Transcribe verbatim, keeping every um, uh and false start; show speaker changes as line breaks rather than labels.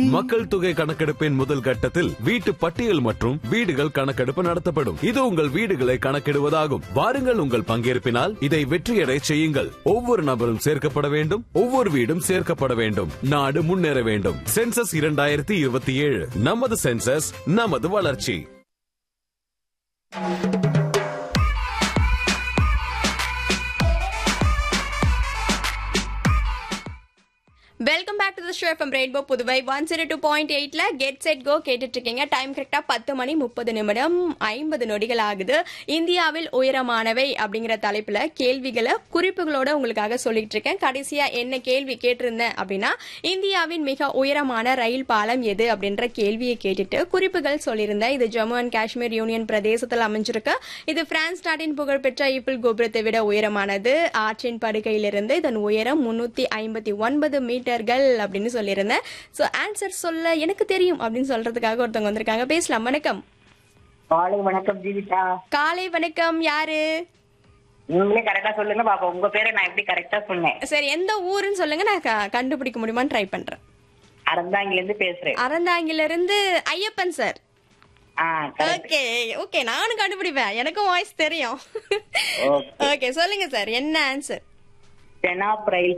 மக்கள் தொகை கணக்கெடுப்பின் முதல் கட்டத்தில் வீட்டு பட்டியல் மற்றும் வீடுகள் கணக்கெடுப்பு நடத்தப்படும். இது உங்கள் வீடுகளை கணக்கிடுவதாகும். வாருங்கள், உங்கள் பங்கேற்பினால் இதை வெற்றியடை செய்யுங்கள். ஒவ்வொரு நபரும் சேர்க்கப்பட வேண்டும், ஒவ்வொரு வீடும் சேர்க்கப்பட வேண்டும். நாடு முன்னேற வேண்டும். சென்சஸ் இரண்டாயிரத்தி இருபத்தி ஏழு, நமது சென்சஸ், நமது வளர்ச்சி.
Welcome back to the show from rainbow Puduvai one zero two point எயிட்ல கெட் செட் கோ கேட்டுட்டு இருக்கீங்க. டைம் கரெக்டா பத்து மணி முப்பது நிமிடம் ஐம்பது நொடிகள் ஆகுது. இந்தியாவில் உயரமானவை அப்படிங்கிற தலைப்புல கேள்விகளை குறிப்புகளோட உங்களுக்காக சொல்லிட்டு இருக்கேன். கடைசியா என்ன கேள்வி கேட்டிருந்தேன் அப்படின்னா, இந்தியாவின் மிக உயரமான ரயில் பாலம் எது அப்படின்ற கேள்வியை கேட்டுட்டு குறிப்புகள் சொல்லியிருந்தேன். இது ஜம்மு அண்ட் காஷ்மீர் யூனியன் பிரதேசத்தில் அமைஞ்சிருக்கு. இது பிரான்ஸ் நாட்டின் புகழ்பெற்ற ஈஃபில் கோபுரத்தை விட உயரமானது. ஆற்றின் படுகையிலிருந்து இதன் உயரம் முன்னூத்தி ஐம்பத்தி ஒன்பது மீட்டர் அப்படின்னு சொல்லியிருந்தேன். சோ ஆன்சர் சொல்ல எனக்கு தெரியும் அப்படின்னு சொல்றதுக்காக ஒருத்தவங்க வந்திருக்காங்க. பேசலாம். வணக்கம்.
காலை வணக்கம் ஜீவிதா.
காலை வணக்கம். யாரு?
நீங்களே கரெக்டா சொல்லுங்க பாப்பா, உங்க பேரை நான் எப்படி கரெக்டா சொன்னேன்?
சரி, எந்த ஊருன்னு சொல்லுங்க, நான் க- கண்டுபிடிக்க முடியுமான்னு ட்ரை பண்றேன்.
அறந்தாங்கில இருந்து பேசுறேன்.
அறந்தாங்கில இருந்து ஐயப்பன் சார்.
ஆ, correct.
ஓகே ஓகே, நானும் கண்டுபிடிப்பேன், எனக்கும் வாய்ஸ் தெரியும்.
Okay.
ஓகே, சொல்லுங்க சார், என்ன ஆன்சர்?
பெனாப் ரயில்